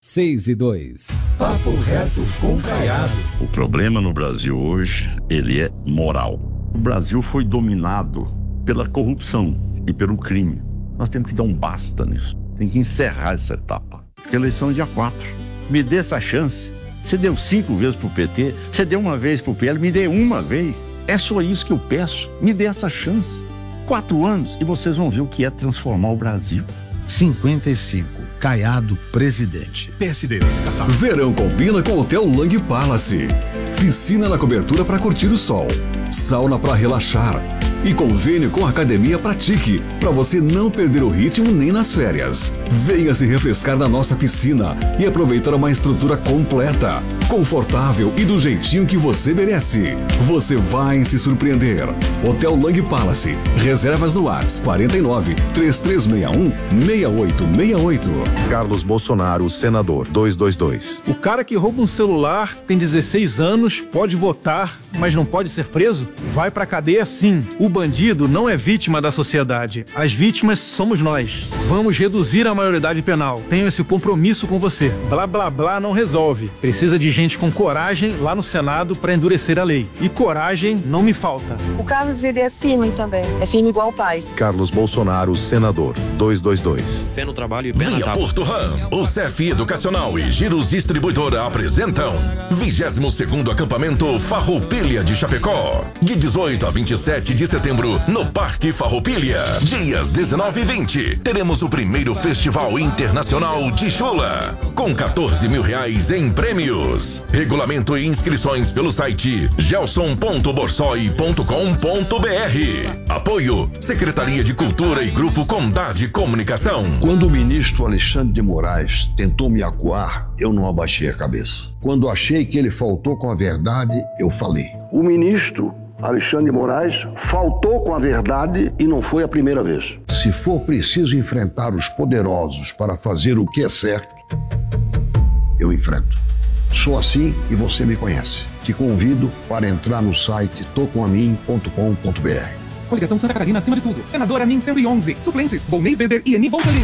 6:02. Papo reto com Caiado. O problema no Brasil hoje, ele é moral. O Brasil foi dominado pela corrupção e pelo crime. Nós temos que dar um basta nisso. Tem que encerrar essa etapa. Porque a eleição é dia 4. Me dê essa chance. Você deu 5 vezes pro PT, você deu uma vez pro PL, me dê uma vez. É só isso que eu peço. Me dê essa chance. 4 anos e vocês vão ver o que é transformar o Brasil. 55. Caiado, presidente. PSD. Verão combina com Hotel Lang Palace. Piscina na cobertura para curtir o sol. Sauna para relaxar. E convênio com a Academia Pratique, para você não perder o ritmo nem nas férias. Venha se refrescar na nossa piscina e aproveitar uma estrutura completa, confortável e do jeitinho que você merece. Você vai se surpreender. Hotel Lang Palace. Reservas no WhatsApp 49 3361 6868. Carlos Bolsonaro, senador, 222. O cara que rouba um celular, tem 16 anos, pode votar, mas não pode ser preso? Vai pra cadeia sim. O bandido não é vítima da sociedade. As vítimas somos nós. Vamos reduzir a maioridade penal. Tenho esse compromisso com você. Blá blá blá não resolve. Precisa de gente com coragem lá no Senado para endurecer a lei. E coragem não me falta. O Carlos, ele é firme também. É firme igual o pai. Carlos Bolsonaro, senador, 222. Fé no trabalho e pé na tábua. Porto Ram, o CEF Educacional e Giros Distribuidora apresentam 22º acampamento Farroupilha de Chapecó, de 18 a 27 de setembro no Parque Farroupilha. Dias 19 e 20, teremos o primeiro Festival Internacional de Chula, com 14 mil reais em prêmios. Regulamento e inscrições pelo site gelson.borsoi.com.br. Apoio Secretaria de Cultura e Grupo Condade Comunicação. Quando o ministro Alexandre de Moraes tentou me acuar, eu não abaixei a cabeça. Quando achei que ele faltou com a verdade, eu falei. O ministro Alexandre de Moraes faltou com a verdade e não foi a primeira vez. Se for preciso enfrentar os poderosos para fazer o que é certo, eu enfrento. Sou assim e você me conhece. Te convido para entrar no site tocomamin.com.br. Coligação Santa Catarina acima de tudo. Senadora Min 111. Suplentes: Volney Weber e Eni Voltolini.